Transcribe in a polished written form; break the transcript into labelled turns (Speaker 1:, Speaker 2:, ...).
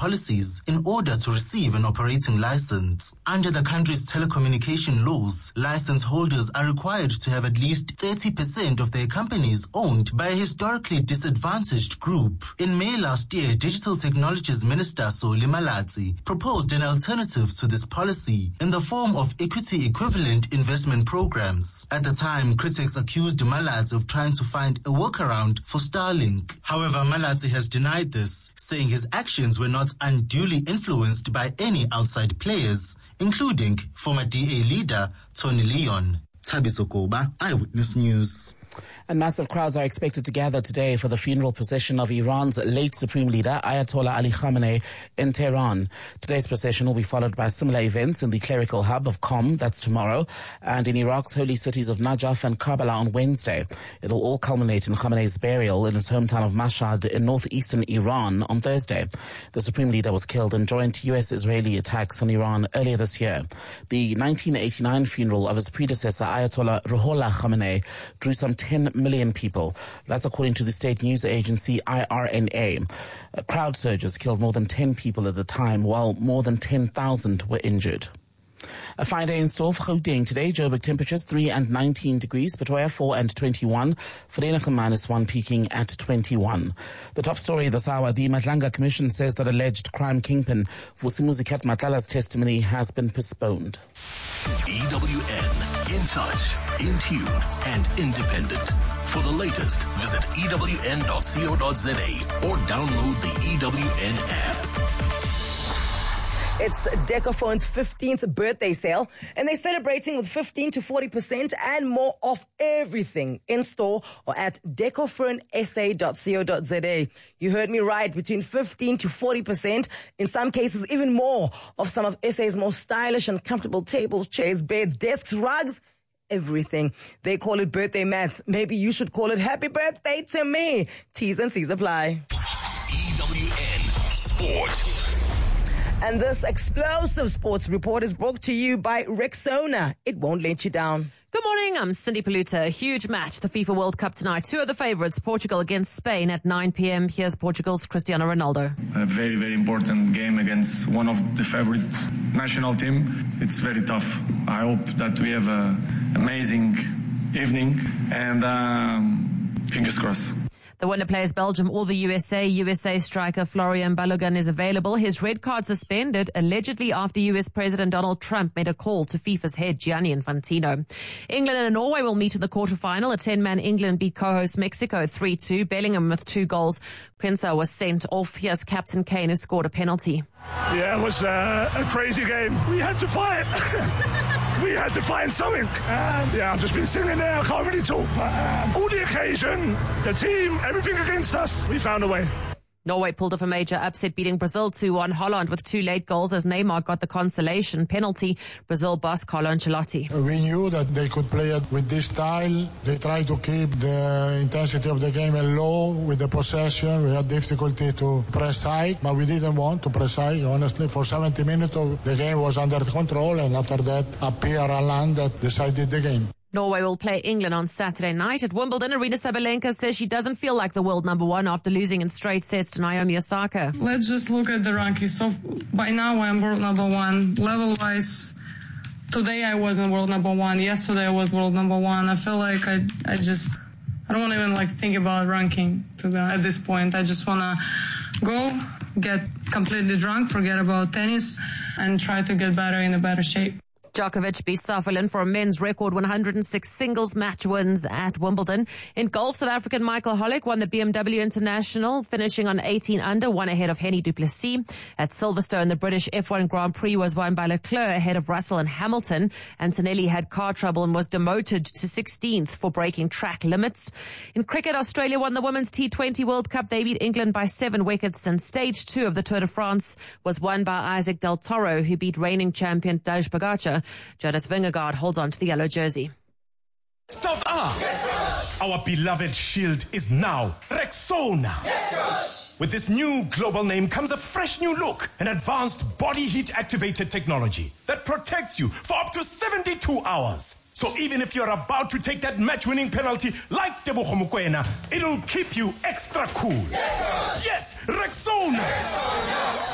Speaker 1: policies in order to receive an operating license. Under the country's telecommunication laws, license holders are required to have at least 30% of their companies owned by a historically disadvantaged group. In May last year, Digital Technologies Minister Solly Malatsi proposed an alternative to this policy in the form of equity-equivalent investment programs. At the time, critics accused Malatsi of trying to find a workaround for Starlink. However, Malatsi has denied this, saying his actions were not unduly influenced by any outside players, including former DA leader Tony Leon. Thabiso Koba, Eyewitness News.
Speaker 2: And massive crowds are expected to gather today for the funeral procession of Iran's late Supreme Leader, Ayatollah Ali Khamenei, in Tehran. Today's procession will be followed by similar events in the clerical hub of Qom, that's tomorrow, and in Iraq's holy cities of Najaf and Karbala on Wednesday. It'll all culminate in Khamenei's burial in his hometown of Mashhad in northeastern Iran on Thursday. The Supreme Leader was killed in joint US-Israeli attacks on Iran earlier this year. The 1989 funeral of his predecessor, Ayatollah Ruhollah Khamenei, drew some 10 million people. That's according to the state news agency IRNA. Crowd surges killed more than 10 people at the time, while more than 10,000 were injured. A fine day in store for Gauteng today. Joburg temperatures 3 and 19 degrees, Pretoria 4 and 21, Vereeniging -1 peaking at 21. The top story this hour, the Madlanga Commission says that alleged crime kingpin Vusimuzi Matlala's testimony has been postponed.
Speaker 3: EWN, in touch, in tune and independent. For the latest, visit ewn.co.za or download the EWN app.
Speaker 4: It's Decophone's 15th birthday sale, and they're celebrating with 15 to 40% and more off everything in store or at decophoneSA.co.za. You heard me right, between 15 to 40%, in some cases even more, of some of SA's most stylish and comfortable tables, chairs, beds, desks, rugs, everything. They call it birthday mats. Maybe you should call it happy birthday to me. T's and C's apply.
Speaker 3: EWN Sport.
Speaker 4: And this explosive sports report is brought to you by Rexona. It won't let you down.
Speaker 5: Good morning, I'm Cindy Paluta. A huge match, the FIFA World Cup tonight. Two of the favourites, Portugal against Spain at 9 p.m. Here's Portugal's Cristiano Ronaldo.
Speaker 6: A very, very important game against one of the favourite national team. It's very tough. I hope that we have an amazing evening and fingers crossed.
Speaker 5: The winner plays Belgium or the USA. USA striker Florian Balogun is available. His red card suspended, allegedly after US President Donald Trump made a call to FIFA's head Gianni Infantino. England and Norway will meet in the quarterfinal. A 10-man England beat co-host Mexico 3-2. Bellingham with 2 goals. Quinza was sent off. Here's Captain Kane, who scored a penalty.
Speaker 7: Yeah, it was a crazy game. We had to fight. We had to find something. And yeah, I've just been sitting there. I can't really talk. But all the occasion, the team, everything against us, we found a way.
Speaker 5: Norway pulled off a major upset, beating Brazil 2-1. Holland with 2 late goals as Neymar got the consolation penalty. Brazil boss Carlo Ancelotti.
Speaker 8: We knew that they could play it with this style. They tried to keep the intensity of the game low with the possession. We had difficulty to press high, but we didn't want to press high. Honestly, for 70 minutes, the game was under control, and after that, Pierre Alain that decided the game.
Speaker 5: Norway will play England on Saturday night. At Wimbledon, Arina Sabalenka says she doesn't feel like the world number one after losing in straight sets to Naomi Osaka.
Speaker 9: Let's just look at the rankings. So by now I'm world number one. Level-wise, today I wasn't world number one. Yesterday I was world number one. I feel like I don't want to even think about ranking at this point. I just want to go, get completely drunk, forget about tennis, and try to get better in a better shape.
Speaker 5: Djokovic beat Safelin for a men's record 106 singles match wins at Wimbledon. In golf, South African Michael Hollick won the BMW International, finishing on 18 under, one ahead of Henny Duplessis. At Silverstone, the British F1 Grand Prix was won by Leclerc ahead of Russell and Hamilton. Antonelli had car trouble and was demoted to 16th for breaking track limits. In cricket, Australia won the Women's T20 World Cup. They beat England by 7 wickets, and stage 2 of the Tour de France was won by Isaac Del Toro, who beat reigning champion Daj Pogacar. Jonas Vingegaard holds on to the yellow jersey.
Speaker 10: South Ark, yes, our beloved shield is now Rexona. Yes, with this new global name comes a fresh new look, an advanced body heat activated technology that protects you for up to 72 hours. So even if you're about to take that match-winning penalty like Tebogo Mokoena, it'll keep you extra cool. Yes, Rexona.